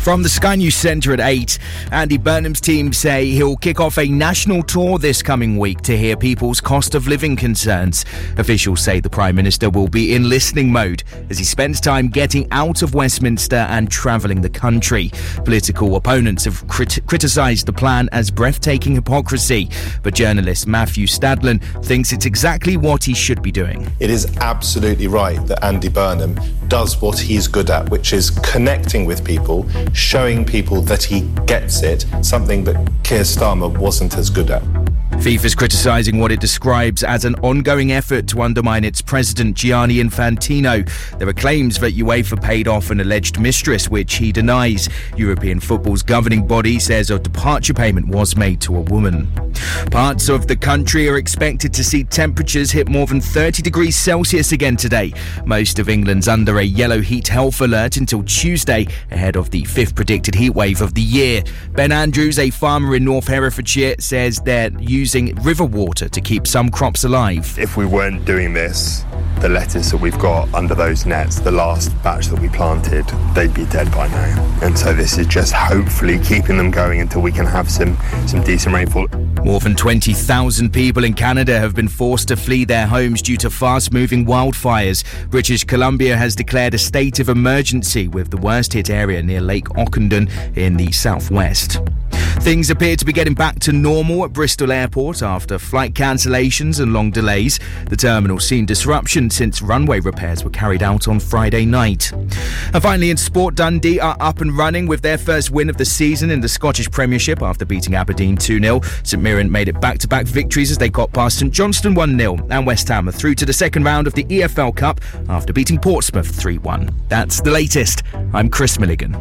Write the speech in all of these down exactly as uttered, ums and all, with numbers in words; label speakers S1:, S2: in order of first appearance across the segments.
S1: From the Sky News Centre at eight, Andy Burnham's team say he'll kick off a national tour this coming week to hear people's cost of living concerns. Officials say the Prime Minister will be in listening mode as he spends time getting out of Westminster and travelling the country. Political opponents have crit- criticised the plan as breathtaking hypocrisy, but journalist Matthew Stadlen thinks it's exactly what he should be doing.
S2: It is absolutely right that Andy Burnham does what he's good at, which is connecting with people, showing people that he gets it, something that Keir Starmer wasn't as good at.
S1: FIFA's criticising what it describes as an ongoing effort to undermine its president, Gianni Infantino. There are claims that UEFA paid off an alleged mistress, which he denies. European football's governing body says a departure payment was made to a woman. Parts of the country are expected to see temperatures hit more than thirty degrees Celsius again today. Most of England's under a yellow heat health alert until Tuesday, ahead of the fifth predicted heat wave of the year. Ben Andrews, a farmer in North Herefordshire, says they're using river water to keep some crops alive.
S3: If we weren't doing this, the lettuce that we've got under those nets, the last batch that we planted, they'd be dead by now. And so this is just hopefully keeping them going until we can have some, some decent rainfall.
S1: More than twenty thousand people in Canada have been forced to flee their homes due to fast-moving wildfires. British Columbia has declared a state of emergency with the worst-hit area near Lake Ockenden in the southwest. Things appear to be getting back to normal at Bristol Airport after flight cancellations and long delays. The terminal's seen disruption since runway repairs were carried out on Friday night. And finally in sport, Dundee are up and running with their first win of the season in the Scottish Premiership after beating Aberdeen two nil. St Mirren made it back-to-back victories as they got past St Johnstone one nil, and West Ham are through to the second round of the E F L Cup after beating Portsmouth three one. That's the latest. I'm Chris Milligan.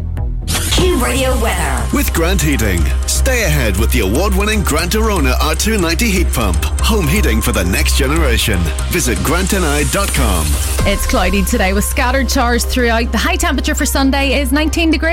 S4: Q Radio weather.
S5: With Grant Heating. Stay ahead with the award-winning Grant Arona R two ninety heat pump. Home heating for the next generation. Visit grant n i dot com.
S6: It's cloudy today with scattered showers throughout. The high temperature for Sunday is nineteen degrees.